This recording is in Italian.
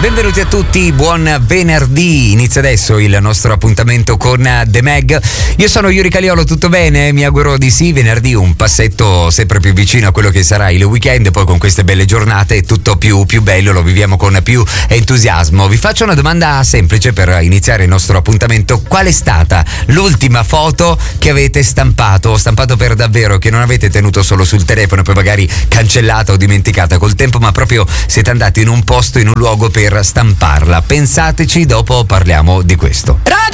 Benvenuti a tutti, buon venerdì. Inizia adesso il nostro appuntamento con The Mag. Io sono Yuri Caliolo, tutto bene? Mi auguro di sì. Venerdì un passetto sempre più vicino a quello che sarà il weekend, poi con queste belle giornate è tutto più bello, lo viviamo con più entusiasmo. Vi faccio una domanda semplice per iniziare il nostro appuntamento. Qual è stata l'ultima foto che avete stampato per davvero, che non avete tenuto solo sul telefono e poi magari cancellata o dimenticata col tempo, ma proprio siete andati in un posto, in un luogo per stamparla? Pensateci, dopo parliamo di questo.